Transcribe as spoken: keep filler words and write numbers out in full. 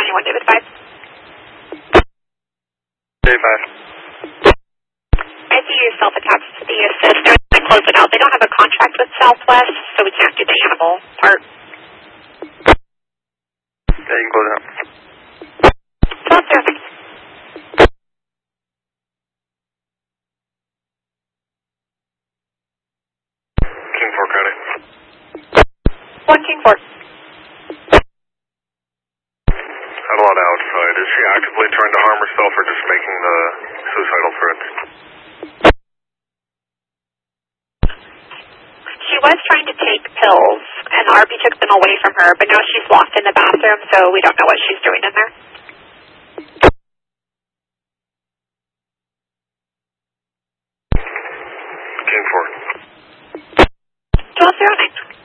twenty-one, David five. David five. I see you're self-attached to the assist. They're going to close it out. They don't have a contract with Southwest, so we can't do the animal part. Yeah, you can close it out. twelve zero six. King four credit. one King four. Adelaide outside. Is she actively trying to harm herself or just making the suicidal threats? She was trying to take pills, and R B took them away from her, but now she's locked in the bathroom, so we don't know what she's doing in there. King four. twelve zero nine.